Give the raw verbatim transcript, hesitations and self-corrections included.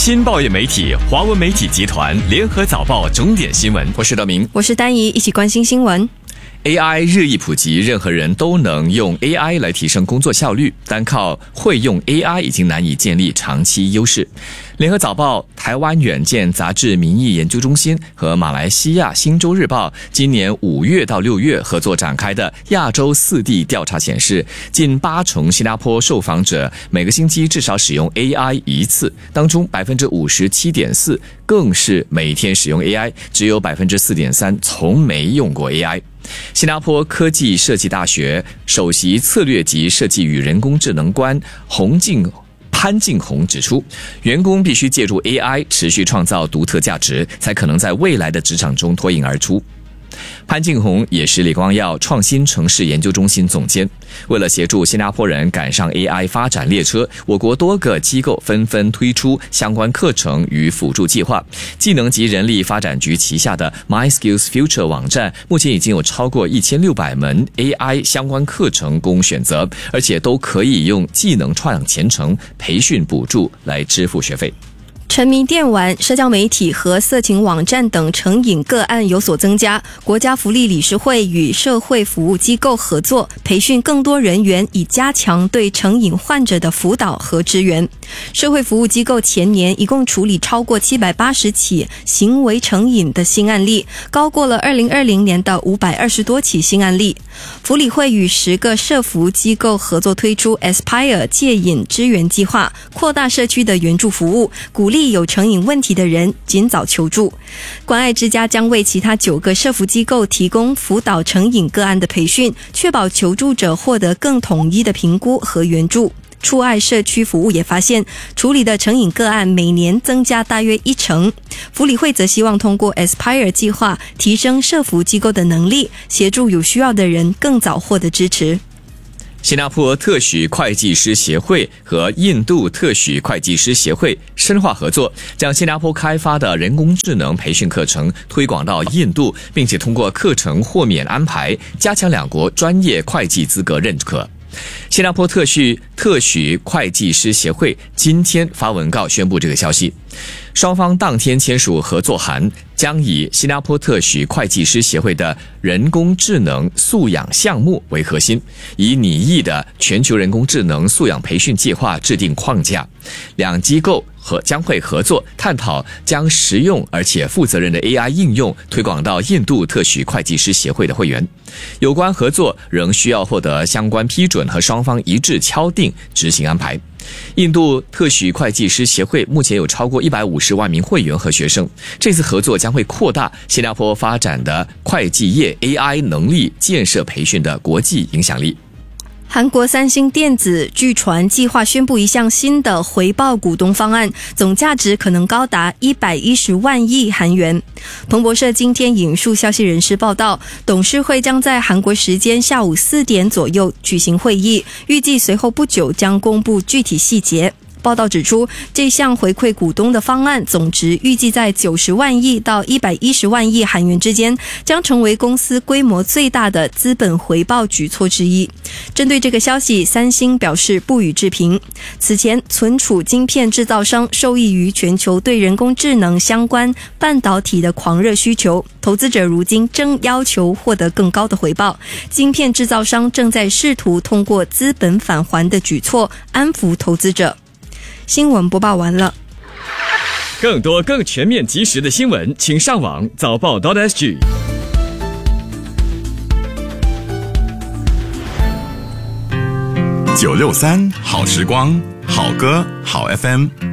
新报业媒体华文媒体集团联合早报重点新闻，我是德明， 我是丹怡，一起关心新闻。 A I 日益普及，任何人都能用 A I 来提升工作效率，单靠会用 A I 已经难以建立长期优势。联合早报、台湾远见杂志民意研究中心和马来西亚新洲日报今年五月到六月合作展开的亚洲四地调查显示，近八成新加坡受访者每个星期至少使用 A I 一次，当中 百分之五十七点四 更是每天使用 A I， 只有 百分之四点三 从没用过 A I。新加坡科技设计大学首席策略及设计与人工智能官洪敬潘敬宏指出，员工必须借助 A I 持续创造独特价值，才可能在未来的职场中脱颖而出。潘敬宏也是李光耀创新城市研究中心总监。为了协助新加坡人赶上 A I 发展列车，我国多个机构纷纷推出相关课程与辅助计划。技能及人力发展局旗下的 MySkillsFuture 网站目前已经有超过一千六百门 A I 相关课程供选择，而且都可以用技能创前程培训补助来支付学费。 沉迷电玩、社交媒体和色情网站等成瘾个案有所增加，国家福利理事会与社会服务机构合作，培训更多人员，以加强对成瘾患者的辅导和支援。社会服务机构前年一共处理超过七百八十起行为成瘾的新案例，高过了二零二零年的五百二十多起新案例。福理会与十个社服机构合作推出 Aspire 戒瘾支援计划，扩大社区的援助服务，鼓励有成瘾问题的人尽早求助。关爱之家将为其他九个社福机构提供辅导成瘾个案的培训，确保求助者获得更统一的评估和援助。触爱社区服务也发现，处理的成瘾个案每年增加大约一成。福理会则希望通过 Aspire 计划提升社福机构的能力，协助有需要的人更早获得支持。 新加坡特许会计师协会和印度特许会计师协会深化合作，将新加坡开发的人工智能培训课程推广到印度，并且通过课程豁免安排，加强两国专业会计资格认可。新加坡特许特许会计师协会今天发文告宣布这个消息，双方当天签署合作函，将以新加坡特许会计师协会的人工智能素养项目为核心，以拟议的全球人工智能素养培训计划制定框架。两机构和将会合作探讨将实用而且负责任的 A I 应用推广到印度特许会计师协会的会员。有关合作仍需要获得相关批准和双方一致敲定执行安排。印度特许会计师协会目前有超过一百五十万名会员和学生，这次合作将会扩大新加坡发展的会计业 A I 能力建设培训的国际影响力。 韩国三星电子据传计划宣布一项新的回报股东方案，总价值可能高达一百一十万亿韩元。彭博社今天引述消息人士报道，董事会将在韩国时间下午四点左右举行会议，预计随后不久将公布具体细节。报道指出，这项回馈股东的方案总值预计在九十万亿到一百一十万亿韩元之间，将成为公司规模最大的资本回报举措之一。针对这个消息，三星表示不予置评。此前，存储晶片制造商受益于全球对人工智能相关半导体的狂热需求，投资者如今正要求获得更高的回报。晶片制造商正在试图通过资本返还的举措安抚投资者。新闻播报完了。 更多更全面及时的新闻，请上网早报 .sg。 九六三好时光，好歌好 F M。